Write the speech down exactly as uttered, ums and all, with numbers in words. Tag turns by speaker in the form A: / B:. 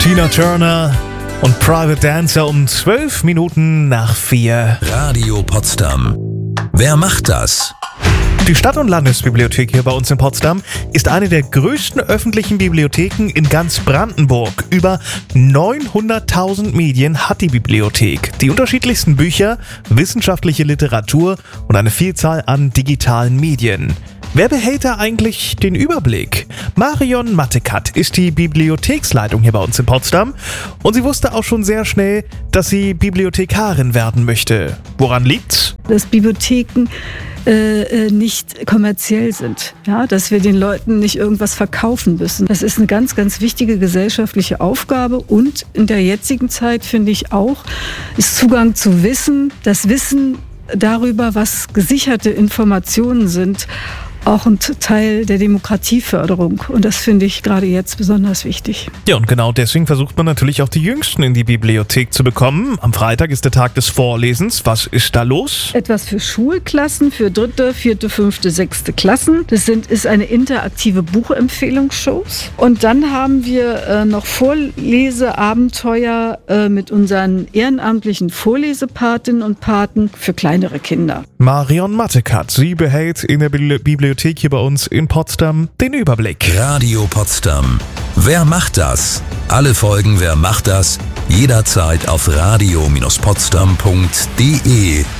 A: Tina Turner und Private Dancer um zwölf Minuten nach vier.
B: Radio Potsdam. Wer macht das?
A: Die Stadt- und Landesbibliothek hier bei uns in Potsdam ist eine der größten öffentlichen Bibliotheken in ganz Brandenburg. Über neunhunderttausend Medien hat die Bibliothek. Die unterschiedlichsten Bücher, wissenschaftliche Literatur und eine Vielzahl an digitalen Medien. Wer behält da eigentlich den Überblick? Marion Mattekat ist die Bibliotheksleitung hier bei uns in Potsdam und sie wusste auch schon sehr schnell, dass sie Bibliothekarin werden möchte. Woran liegt's?
C: Dass Bibliotheken äh, nicht kommerziell sind, ja, dass wir den Leuten nicht irgendwas verkaufen müssen. Das ist eine ganz, ganz wichtige gesellschaftliche Aufgabe und in der jetzigen Zeit finde ich auch, ist Zugang zu Wissen, das Wissen darüber, was gesicherte Informationen sind, auch ein Teil der Demokratieförderung. Und das finde ich gerade jetzt besonders wichtig.
A: Ja, und genau deswegen versucht man natürlich auch die Jüngsten in die Bibliothek zu bekommen. Am Freitag ist der Tag des Vorlesens. Was ist da los?
C: Etwas für Schulklassen, für dritte, vierte, fünfte, sechste Klassen. Das sind, ist eine interaktive Buchempfehlungsshow. Und dann haben wir äh, noch Vorleseabenteuer äh, mit unseren ehrenamtlichen Vorlesepatinnen und Paten für kleinere Kinder.
A: Marion Mattekat, sie behält in der Bibliothek hier bei uns in Potsdam den Überblick.
B: Radio Potsdam. Wer macht das? Alle Folgen Wer macht das? Jederzeit auf radio Bindestrich potsdam punkt de.